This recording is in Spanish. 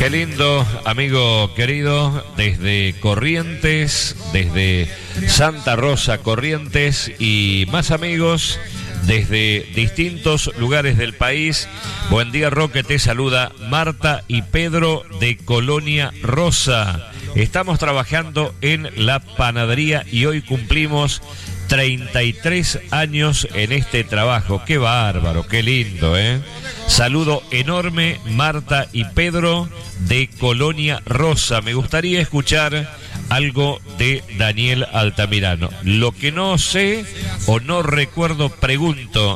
Qué lindo, amigo querido, desde Corrientes, desde Santa Rosa, Corrientes, y más amigos desde distintos lugares del país. Buen día, Roque, te saluda Marta y Pedro de Colonia Rosa. Estamos trabajando en la panadería y hoy cumplimos 33 años en este trabajo. Qué bárbaro, qué lindo, ¿eh? Saludo enorme, Marta y Pedro de Colonia Rosa. Me gustaría escuchar algo de Daniel Altamirano. Lo que no sé o no recuerdo, pregunto